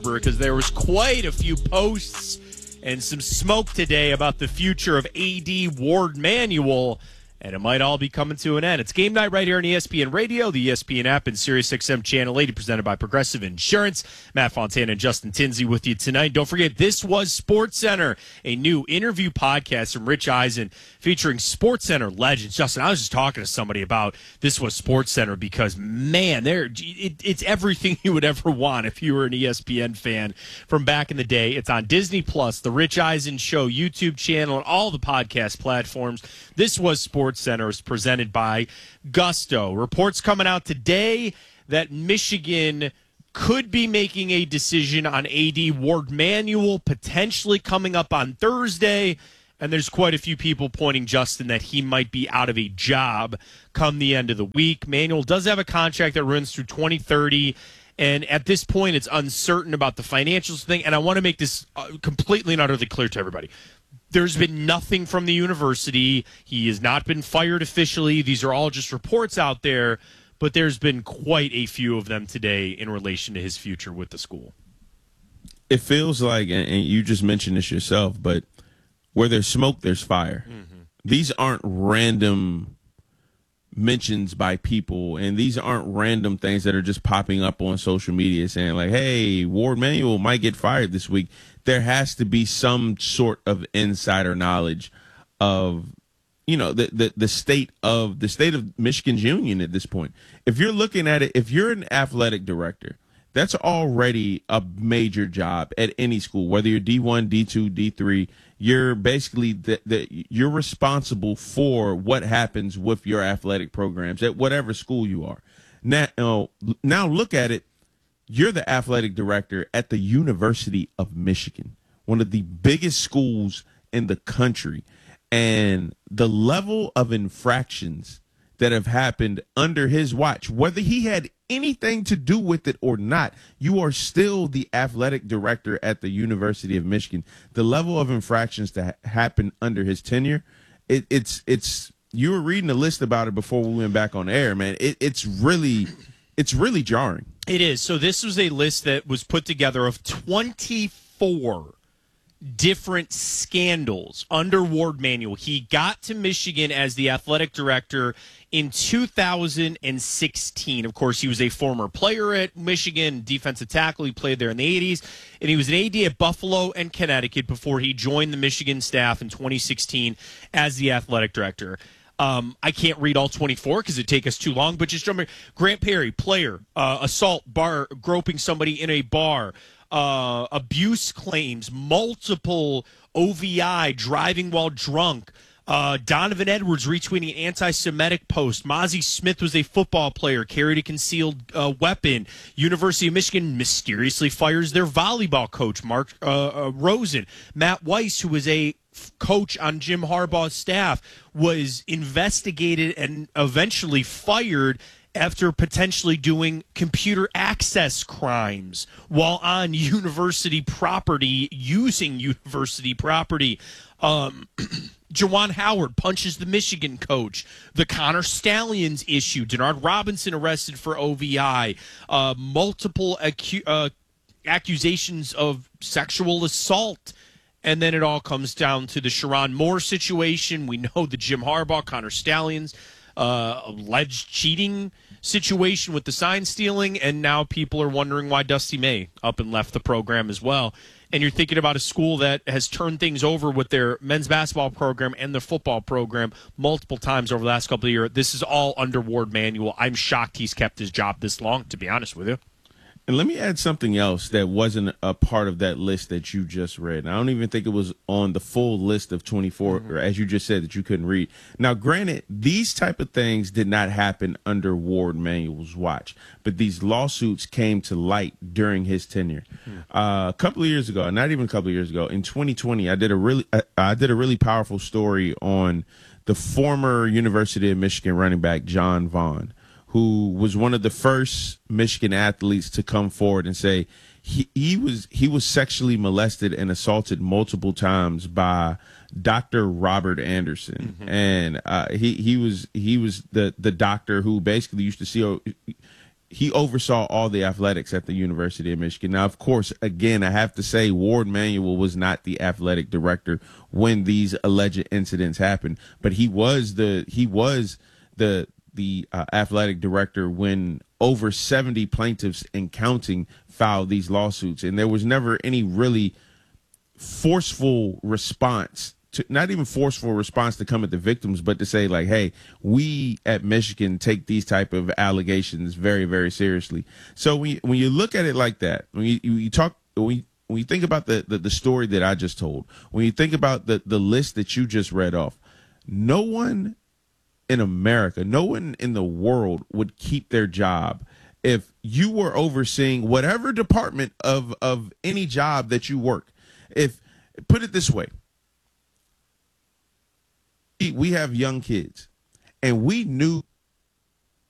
because there was quite a few posts and some smoke today about the future of A.D. Ward Manuel, and it might all be coming to an end. It's game night right here on ESPN Radio, the ESPN app, and SiriusXM Channel 80, presented by Progressive Insurance. Matt Fontana and Justin Tinsley with you tonight. Don't forget, This Was SportsCenter, a new interview podcast from Rich Eisen featuring SportsCenter legends. Justin, I was just talking to somebody about This Was SportsCenter because, man, it's everything you would ever want if you were an ESPN fan from back in the day. It's on Disney+, the Rich Eisen Show YouTube channel, and all the podcast platforms. This Was SportsCenter is presented by Gusto. Reports coming out today that Michigan could be making a decision on A.D. Ward Manuel, potentially coming up on Thursday. And there's quite a few people pointing, Justin, that he might be out of a job come the end of the week. Manuel does have a contract that runs through 2030. And at this point, it's uncertain about the financials thing. And I want to make this completely and utterly clear to everybody. There's been nothing from the university. He has not been fired officially. These are all just reports out there. But there's been quite a few of them today in relation to his future with the school. It feels like, and you just mentioned this yourself, but where there's smoke, there's fire. Mm-hmm. These aren't random mentions by people, and these aren't random things that are just popping up on social media saying like, hey, Ward Manuel might get fired this week. There has to be some sort of insider knowledge of, you know, the state of Michigan's union at this point. If you're looking at it, if you're an athletic director, that's already a major job at any school, whether you're D1, D2, D3. You're basically you're responsible for what happens with your athletic programs at whatever school you are. Now look at it. You're the athletic director at the University of Michigan, one of the biggest schools in the country. And the level of infractions that have happened under his watch, whether he had anything to do with it or not, you are still the athletic director at the University of Michigan. The level of infractions that happened under his tenure, it's you were reading a list about it before we went back on air, man. It's really jarring. It is. So this was a list that was put together of 24 different scandals under Ward Manuel. He got to Michigan as the athletic director in 2016. Of course, he was a former player at Michigan, defensive tackle. He played there in the 80s, and he was an AD at Buffalo and Connecticut before he joined the Michigan staff in 2016 as the athletic director. I can't read all 24 because it'd take us too long, but just remember, Grant Perry, player, assault, groping somebody in a bar, abuse claims, multiple OVI, driving while drunk, Donovan Edwards retweeting an anti-Semitic post. Mozzie Smith was a football player, carried a concealed weapon. University of Michigan mysteriously fires their volleyball coach, Mark Rosen. Matt Weiss, who was a coach on Jim Harbaugh's staff, was investigated and eventually fired after potentially doing computer access crimes while on university property, using university property. Juwan Howard punches the Michigan coach. The Connor Stallions issue. Denard Robinson arrested for OVI. Multiple accusations of sexual assault. And then it all comes down to the Sharon Moore situation. We know the Jim Harbaugh, Connor Stallions, alleged cheating situation with the sign stealing, and now people are wondering why Dusty May up and left the program as well. And you're thinking about a school that has turned things over with their men's basketball program and their football program multiple times over the last couple of years. This is all under Ward Manuel. I'm shocked he's kept his job this long, to be honest with you. And let me add something else that wasn't a part of that list that you just read. And I don't even think it was on the full list of 24, or as you just said, that you couldn't read. Now, granted, these type of things did not happen under Ward Manuel's watch, but these lawsuits came to light during his tenure. A couple of years ago, not even a couple of years ago, in 2020, I did a really powerful story on the former University of Michigan running back John Vaughn, who was one of the first Michigan athletes to come forward and say he was sexually molested and assaulted multiple times by Dr. Robert Anderson. And he was the doctor who basically used to see he oversaw all the athletics at the University of Michigan. Now, of course, again, I have to say Ward Manuel was not the athletic director when these alleged incidents happened, but he was the athletic director when over 70 plaintiffs and counting filed these lawsuits, and there was never any really forceful response. Not even forceful response to come at the victims, but to say like, hey, we at Michigan take these type of allegations very, very seriously. So when you look at it like that, when you think about the story that I just told, when you think about the list that you just read off, no one in America, no one in the world would keep their job if you were overseeing whatever department of any job that you work. If, put it this way, we have young kids, and we knew